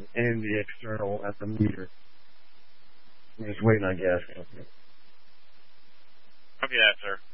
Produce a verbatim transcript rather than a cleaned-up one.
and the external at the meter. I'm just waiting on gas company. Copy that, sir.